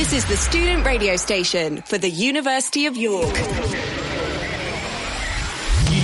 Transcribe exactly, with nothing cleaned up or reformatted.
This is the student radio station for the University of York.